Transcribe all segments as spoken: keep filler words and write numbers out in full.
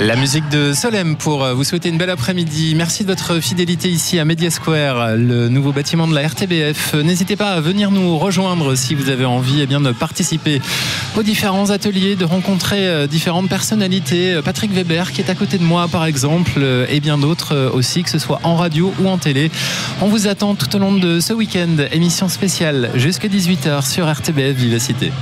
La musique de Solem pour vous souhaiter une belle après-midi. Merci de votre fidélité ici à Media Square, le nouveau bâtiment de la R T B F. N'hésitez pas à venir nous rejoindre si vous avez envie eh bien, de participer aux différents ateliers, de rencontrer différentes personnalités. Patrick Weber qui est à côté de moi par exemple, et bien d'autres aussi, que ce soit en radio ou en télé. On vous attend tout au long de ce week-end. Émission spéciale jusqu'à dix-huit heures sur R T B F Vivacité.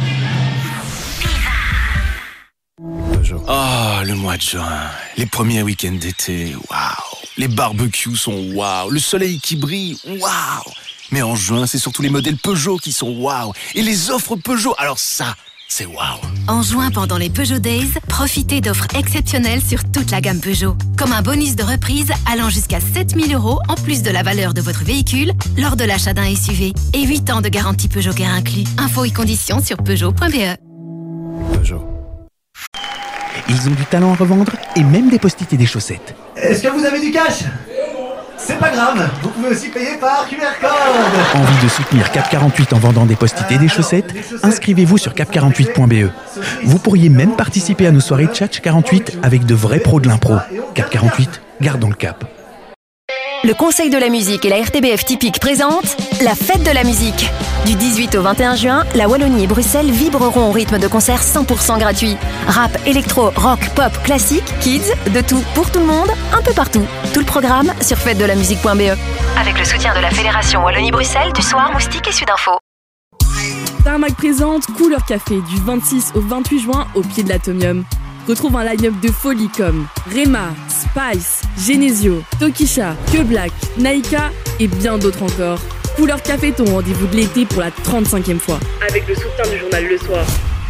Oh, le mois de juin, les premiers week-ends d'été, waouh. Les barbecues sont waouh, le soleil qui brille, waouh. Mais en juin, c'est surtout les modèles Peugeot qui sont waouh. Et les offres Peugeot, alors ça, c'est waouh. En juin, pendant les Peugeot Days, profitez d'offres exceptionnelles sur toute la gamme Peugeot. Comme un bonus de reprise allant jusqu'à sept mille euros en plus de la valeur de votre véhicule lors de l'achat d'un S U V. Et huit ans de garantie Peugeot Care inclus. Infos et conditions sur Peugeot point B E. Peugeot. Ils ont du talent à revendre et même des post-it et des chaussettes. Est-ce que vous avez du cash? C'est pas grave, vous pouvez aussi payer par Q R code. Envie de soutenir Cap quarante-huit en vendant des post-it et des chaussettes? Inscrivez-vous sur cap quarante-huit point B E. Vous pourriez même participer à nos soirées Tchatch quarante-huit avec de vrais pros de l'impro. Cap quarante-huit, gardons le cap. Le Conseil de la musique et la R T B F Typique présentent la fête de la musique. Du dix-huit au vingt et un juin, la Wallonie et Bruxelles vibreront au rythme de concerts cent pour cent gratuits. Rap, électro, rock, pop, classique, kids, de tout pour tout le monde, un peu partout. Tout le programme sur fête de la musique point B E. Avec le soutien de la Fédération Wallonie-Bruxelles, du Soir, Moustique et Sudinfo. Tarmac présente Couleur Café du vingt-six au vingt-huit juin au pied de l'Atomium. Retrouve un line-up de folie comme Rema, Spice, Genesio, Tokisha, Que Black, Naika et bien d'autres encore. Couleur Café, ton rendez-vous de l'été pour la trente-cinquième fois. Avec le soutien du journal Le Soir.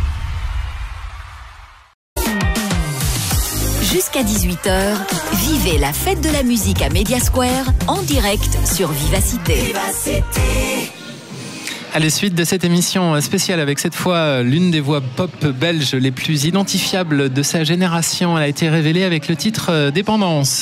Jusqu'à dix-huit heures, vivez la fête de la musique à Media Square en direct sur Vivacité. Vivacité. Allez, suite de cette émission spéciale avec cette fois l'une des voix pop belges les plus identifiables de sa génération. Elle a été révélée avec le titre Dépendance.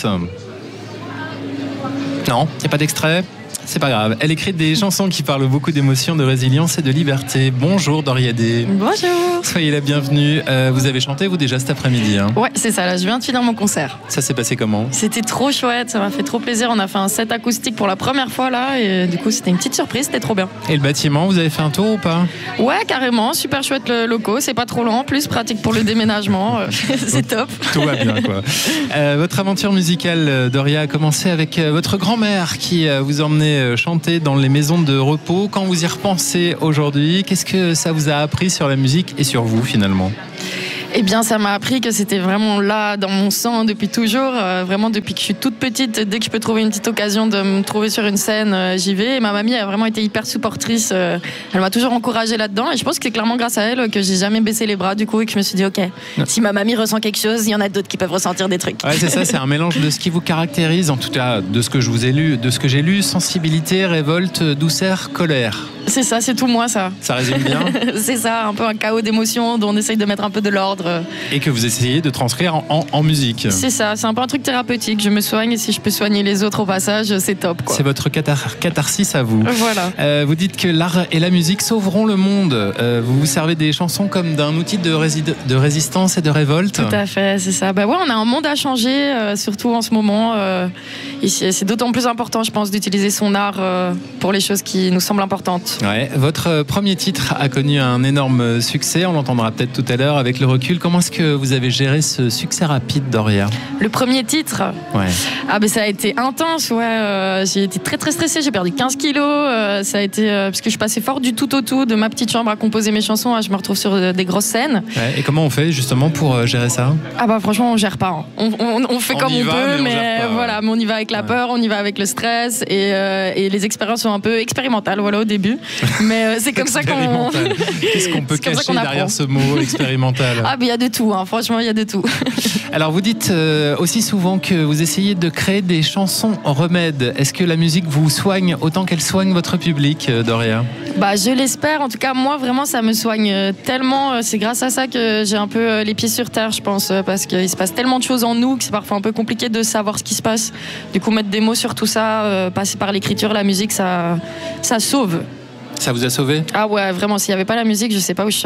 Non, il n'y a pas d'extrait. C'est pas grave. Elle écrit des chansons qui parlent beaucoup d'émotions, de résilience et de liberté. Bonjour Doriadé. Bonjour. Soyez la bienvenue. Euh, vous avez chanté vous déjà cet après-midi hein? Ouais, c'est ça. Là, je viens de finir mon concert. Ça s'est passé comment? C'était trop chouette. Ça m'a fait trop plaisir. On a fait un set acoustique pour la première fois là, et du coup, c'était une petite surprise. C'était trop bien. Et le bâtiment, vous avez fait un tour ou pas? Ouais, carrément. Super chouette le locaux. C'est pas trop lent. En plus, pratique pour le déménagement. C'est top. Tout va bien, quoi. Euh, votre aventure musicale, Doria, a commencé avec votre grand-mère qui vous emmenait chanter dans les maisons de repos. Quand vous y repensez aujourd'hui, qu'est-ce que ça vous a appris sur la musique et sur vous finalement? Eh bien, ça m'a appris que c'était vraiment là, dans mon sang, depuis toujours. Euh, vraiment, depuis que je suis toute petite, dès que je peux trouver une petite occasion de me trouver sur une scène, euh, j'y vais. Et ma mamie a vraiment été hyper supportrice. Euh, elle m'a toujours encouragée là-dedans. Et je pense que c'est clairement grâce à elle que j'ai jamais baissé les bras, du coup, et que je me suis dit, OK, si ma mamie ressent quelque chose, il y en a d'autres qui peuvent ressentir des trucs. Ouais, c'est ça, c'est un mélange de ce qui vous caractérise, en tout cas, de ce que je vous ai lu, de ce que j'ai lu, sensibilité, révolte, douceur, colère. C'est ça, c'est tout moi, ça. Ça résume bien. C'est ça, un peu un chaos d'émotions dont on essaye de mettre un peu de l'ordre. Et que vous essayez de transcrire en, en, en musique. C'est ça, c'est un peu un truc thérapeutique. Je me soigne et si je peux soigner les autres au passage, c'est top, quoi. C'est votre cathar- catharsis à vous. Voilà. Euh, vous dites que l'art et la musique sauveront le monde. Euh, vous vous servez des chansons comme d'un outil de, résid- de résistance et de révolte. Tout à fait, c'est ça. Bah ouais, on a un monde à changer, euh, surtout en ce moment. Euh, et c'est d'autant plus important, je pense, d'utiliser son art euh, pour les choses qui nous semblent importantes. Ouais. Votre premier titre a connu un énorme succès. On l'entendra peut-être tout à l'heure avec le recul. Comment est-ce que vous avez géré ce succès rapide, Doria? Le premier titre, ouais. Ah ben ça a été intense. Ouais, euh, j'ai été très très stressée. J'ai perdu quinze kilos. Euh, ça a été euh, parce que je passais fort du tout au tout, de ma petite chambre à composer mes chansons. À, je me retrouve sur euh, des grosses scènes. Ouais. Et comment on fait justement pour euh, gérer ça? Ah bah franchement, on gère pas. Hein. On, on, on fait on comme on va, peut, mais, mais, on mais voilà, mais on y va avec la ouais. peur, on y va avec le stress et, euh, et les expériences sont un peu expérimentales. Voilà au début. Mais euh, c'est comme ça qu'on. Qu'est-ce qu'on peut cacher derrière ce mot expérimental? Ah, mais il y a de tout, hein. Franchement, il y a de tout. Alors, vous dites euh, aussi souvent que vous essayez de créer des chansons remèdes. Est-ce que la musique vous soigne autant qu'elle soigne votre public, euh, Doria? Bah, je l'espère. En tout cas, moi, vraiment, ça me soigne tellement. C'est grâce à ça que j'ai un peu les pieds sur terre, je pense, parce qu'il se passe tellement de choses en nous que c'est parfois un peu compliqué de savoir ce qui se passe. Du coup, mettre des mots sur tout ça, euh, passer par l'écriture, la musique, ça, ça sauve. Ça vous a sauvé? Ah ouais, vraiment, s'il n'y avait pas la musique, je ne sais pas où je serais.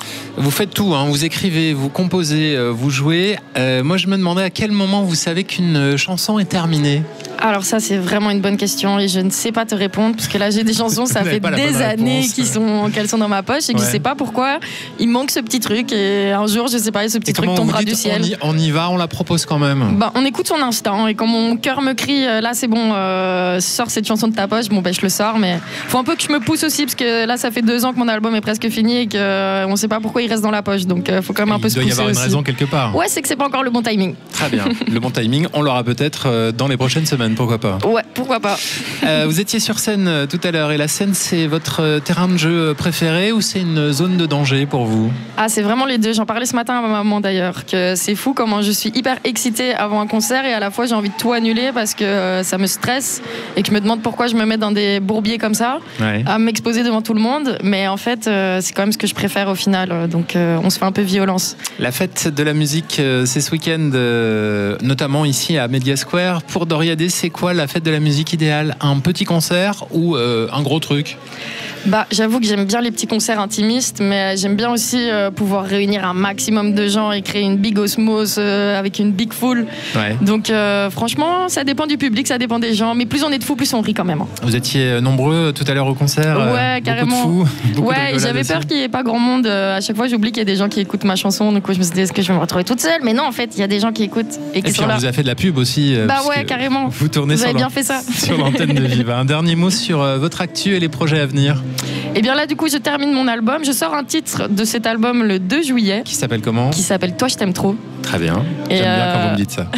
Vous faites tout, hein. Vous écrivez, vous composez, euh, vous jouez. Euh, moi, je me demandais à quel moment vous savez qu'une chanson est terminée. Alors ça, c'est vraiment une bonne question et je ne sais pas te répondre parce que là, j'ai des chansons, ça fait des années qui sont, qu'elles sont dans ma poche et que ouais. je ne sais pas pourquoi. Il manque ce petit truc et un jour, je ne sais pas, ce petit et truc tombera du ciel. On y, on y va, on la propose quand même. Bah, on écoute son instinct et quand mon cœur me crie, là, c'est bon, euh, sors cette chanson de ta poche, bon, ben, je le sors, mais faut un peu que je me pousse aussi parce que là, ça fait deux ans que mon album est presque fini et qu'on ne sait pas pourquoi il reste dans la poche, donc il faut quand même un peu il se pousser aussi. Il doit y avoir une raison quelque part. Ouais, c'est que c'est pas encore le bon timing. Très bien, le bon timing, on l'aura peut-être dans les prochaines semaines, pourquoi pas. Ouais, pourquoi pas. Euh, vous étiez sur scène euh, tout à l'heure et la scène, c'est votre euh, terrain de jeu préféré ou c'est une zone de danger pour vous? Ah, c'est vraiment les deux. J'en parlais ce matin à ma maman d'ailleurs, que c'est fou comment je suis hyper excitée avant un concert et à la fois j'ai envie de tout annuler parce que euh, ça me stresse et que je me demande pourquoi je me mets dans des bourbiers comme ça, ouais. à m'exposer devant tout le monde. Mais en fait, euh, c'est quand même ce que je préfère au final. Donc euh, on se fait un peu violence. La fête de la musique, euh, c'est ce week-end, euh, notamment ici à Media Square. Pour Doriadé, c'est quoi la fête de la musique idéale? Un petit concert ou euh, un gros truc? Bah, j'avoue que j'aime bien les petits concerts intimistes, mais j'aime bien aussi euh, pouvoir réunir un maximum de gens et créer une big osmose euh, avec une big foule. Ouais. Donc euh, franchement, ça dépend du public, ça dépend des gens, mais plus on est de fous, plus on rit quand même. Vous étiez nombreux tout à l'heure au concert? Ouais, euh, carrément. Beaucoup de fous, ouais, j'avais peur qu'il n'y ait pas grand monde. Euh, à chaque fois, j'oublie qu'il y a des gens qui écoutent ma chanson, donc je me suis dit, est-ce que je vais me retrouver toute seule? Mais non, en fait, il y a des gens qui écoutent et qui et sont puis là. On vous a fait de la pub aussi. Euh, bah ouais, carrément. Vous tournez vous sur avez bien fait ça. Sur l'antenne de Viva. Un dernier mot sur euh, votre actu et les projets à venir. Et bien là, du coup, je termine mon album. Je sors un titre de cet album le deux juillet. Qui s'appelle comment? Qui s'appelle Toi, je t'aime trop. Très bien. Et J'aime euh... bien quand vous me dites ça.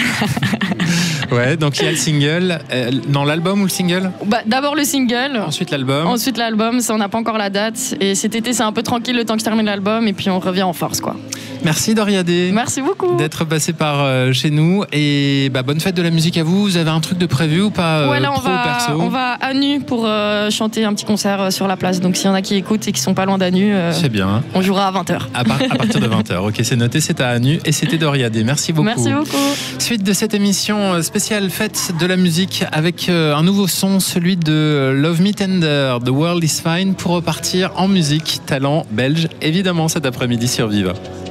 Ouais, donc il y a le single. Euh, non, l'album ou le single? Bah, d'abord le single. Ensuite l'album. Ensuite l'album. Ça, on n'a pas encore la date. Et cet été, c'est un peu tranquille le temps que je termine l'album. Et puis on revient en force, quoi. Merci Doriadé. Merci beaucoup. D'être passé par euh, chez nous. Et bah, bonne fête de la musique à vous. Vous avez un truc de prévu ou pas? euh, Ouais, là, on pro, va, perso on va à Nu pour euh, chanter un petit concert euh, sur la place. Donc s'il y en a qui écoutent et qui sont pas loin d'Anu, euh, c'est bien. On jouera à vingt heures. À, par, à partir de vingt heures. Ok, c'est noté, c'est à Anu et c'était Doriadé. Merci beaucoup. Merci beaucoup. Suite de cette émission spéciale fête de la musique avec euh, un nouveau son, celui de Love Me Tender, The World Is Fine, pour repartir en musique, talent belge, évidemment cet après-midi sur Viva.